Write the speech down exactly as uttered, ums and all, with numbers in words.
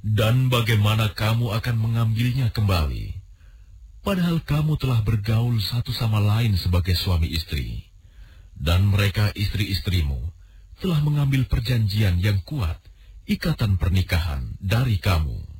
Dan bagaimana kamu akan mengambilnya kembali? Padahal kamu telah bergaul satu sama lain sebagai suami istri. Dan mereka istri-istrimu telah mengambil perjanjian yang kuat, ikatan pernikahan dari kamu.